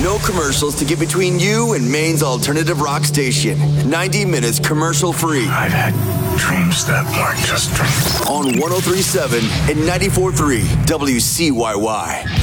No commercials to get between you and Maine's alternative rock station. 90 minutes commercial free. I've had dreams that weren't just dreams. On 103.7 and 94.3 WCYY.